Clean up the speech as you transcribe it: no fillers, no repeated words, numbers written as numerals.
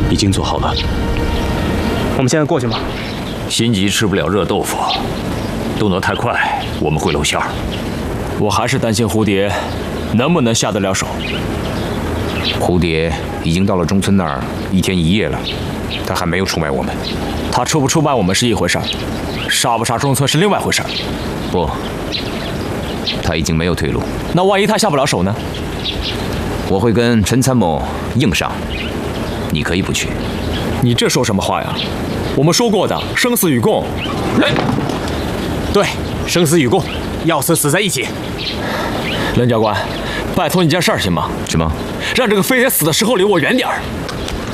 已经做好了。我们现在过去吗？ 心急吃不了热豆腐，动作太快我们会露馅儿。 我还是担心蝴蝶能不能下得了手。 蝴蝶已经到了中村那儿1天1夜了，他还没有出卖我们。 他出不出卖我们是一回事儿，杀不杀中村是另外回事儿。 不，他已经没有退路。 那万一他下不了手呢？ 我会跟陈参谋硬上，你可以不去。 你这说什么话呀？我们说过的生死与共。 对，生死与共，要死死在一起。 任教官，拜托你件事儿行吗？ 什么？ 让这个飞碟死的时候离我远点儿。